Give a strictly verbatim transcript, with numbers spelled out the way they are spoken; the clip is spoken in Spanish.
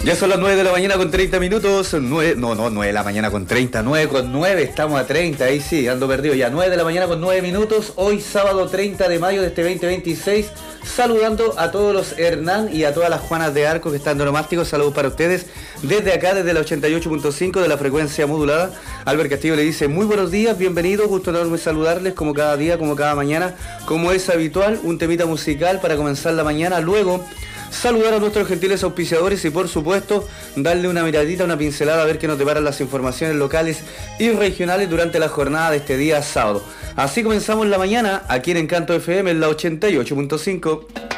Ya son las nueve de la mañana con treinta minutos, nueve, no, no, nueve de la mañana con treinta, nueve con nueve, estamos a treinta, ahí sí, ando perdido ya, nueve de la mañana con nueve minutos, hoy sábado treinta de mayo de este veinte veintiséis, saludando a todos los Hernán y a todas las Juanas de Arco que están nomásticos, saludos para ustedes, desde acá, desde la ochenta y ocho punto cinco de la frecuencia modulada. Albert Castillo le dice, muy buenos días, bienvenidos, gusto enorme saludarles, como cada día, como cada mañana, como es habitual, un temita musical para comenzar la mañana, luego saludar a nuestros gentiles auspiciadores y por supuesto darle una miradita, una pincelada a ver qué nos deparan las informaciones locales y regionales durante la jornada de este día sábado. Así comenzamos la mañana aquí en Encanto F M en la ochenta y ocho punto cinco.